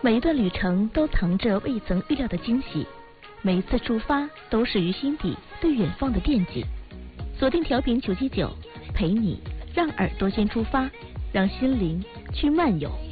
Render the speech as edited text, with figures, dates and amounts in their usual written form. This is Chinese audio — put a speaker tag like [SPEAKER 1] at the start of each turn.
[SPEAKER 1] 每一段旅程都藏着未曾预料的惊喜，每一次出发都始于心底对远方的惦记。锁定调频979，陪你让耳朵先出发，让心灵去漫游。